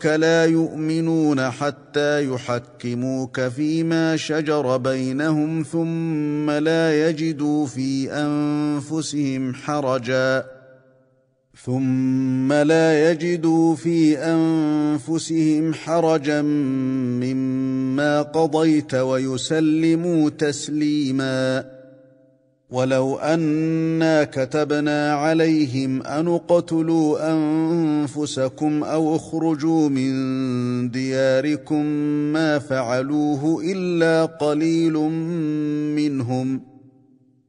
لا يؤمنون حتى يحكموك فيما شجر بينهم ثم لا يجدوا في أنفسهم حرجا مما قضيت ويسلموا تسليما. ولو أنا كتبنا عليهم أن اقتلوا أنفسكم أو اخرجوا من دياركم ما فعلوه إلا قليل منهم